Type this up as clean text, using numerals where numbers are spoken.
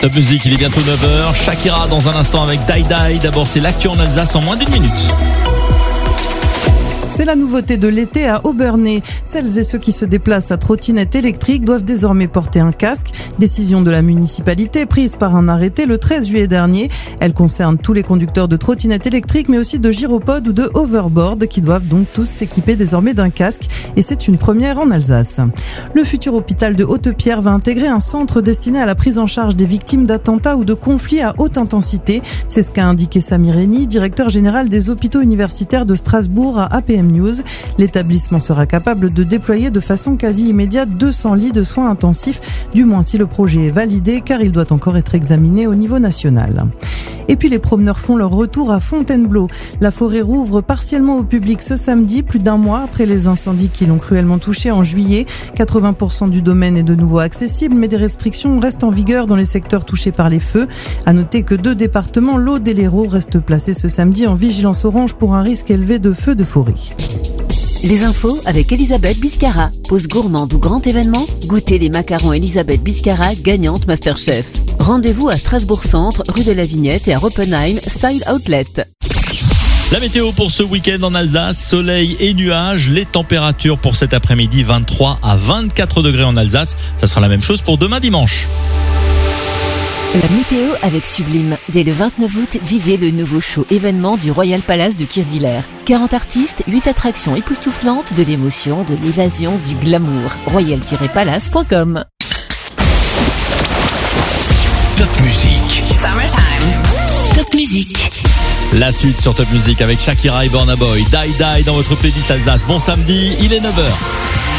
Top Music, il est bientôt 9h. Shakira dans un instant avec Die Die. D'abord, c'est l'actu en Alsace en moins d'1 minute. C'est la nouveauté de l'été à Obernai. Celles et ceux qui se déplacent à trottinette électrique doivent désormais porter un casque. Décision de la municipalité prise par un arrêté le 13 juillet dernier. Elle concerne tous les conducteurs de trottinettes électriques mais aussi de gyropodes ou de hoverboard qui doivent donc tous s'équiper désormais d'un casque. Et c'est une première en Alsace. Le futur hôpital de Haute-Pierre va intégrer un centre destiné à la prise en charge des victimes d'attentats ou de conflits à haute intensité. C'est ce qu'a indiqué Samir Reni, directeur général des hôpitaux universitaires de Strasbourg à APM News. L'établissement sera capable de déployer de façon quasi immédiate 200 lits de soins intensifs, du moins si le projet est validé, car il doit encore être examiné au niveau national. Et puis les promeneurs font leur retour à Fontainebleau. La forêt rouvre partiellement au public ce samedi, plus d'un mois après les incendies qui l'ont cruellement touché en juillet. 80% du domaine est de nouveau accessible, mais des restrictions restent en vigueur dans les secteurs touchés par les feux. À noter que 2 départements, l'Aude et l'Hérault, restent placés ce samedi en vigilance orange pour un risque élevé de feux de forêt. Les infos avec Elisabeth Biscara. Pause gourmande ou grand événement, goûtez les macarons Elisabeth Biscara, gagnante Masterchef. Rendez-vous à Strasbourg-Centre, rue de la Vignette et à Oppenheim, Style Outlet. La météo pour ce week-end en Alsace, soleil et nuages. Les températures pour cet après-midi, 23 à 24 degrés en Alsace. Ça sera la même chose pour demain dimanche. La météo avec Sublime. Dès le 29 août, vivez le nouveau show événement du Royal Palace de Kirchwiller. 40 artistes, 8 attractions époustouflantes, de l'émotion, de l'évasion, du glamour. royal-palace.com. Top Music. Summertime. Top Music. La suite sur Top Music avec Shakira et Burna Boy. Die Die dans votre playlist Alsace. Bon samedi, il est 9h.